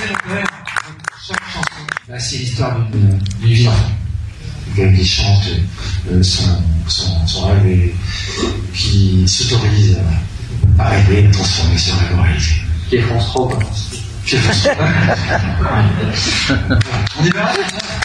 chaque chanson, bah, c'est l'histoire d'une vie d'enfant. Quelqu'un qui chante son rêve et qui s'autorise à rêver, à transformer son rêve en réalité. Qui est France Rock. Qui est France Rock. On y va.